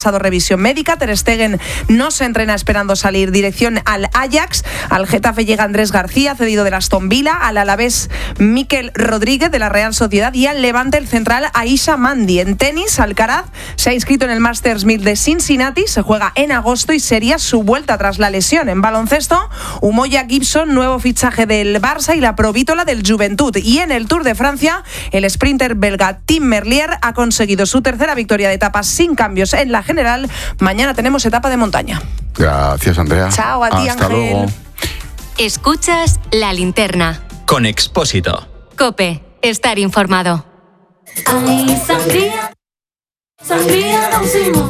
pasado revisión médica. Ter Stegen no se entrena esperando salir. Dirección al Ajax. Al Getafe llega Andrés García, cedido del Aston Villa. Al Alavés, Mikel Rodríguez de la Real Sociedad. Y al Levante, el central Aisha Mandi. En tenis, Alcaraz se ha inscrito en el Masters 1000 de Cincinnati. Se juega en agosto y sería su vuelta tras la lesión. En baloncesto, Umoja Gibson, nuevo fichaje del Barça, y la provítola del Juventud. Y en el Tour de Francia, el sprinter belga Tim Merlier ha conseguido su tercera victoria de etapa sin cambios en la general. Mañana tenemos etapa de montaña. Gracias, Andrea. Chao, a ti, Hasta Ángel. luego. Escuchas La Linterna. Con Expósito. COPE. Estar informado. Ay, sangría, sangría, Don Simón.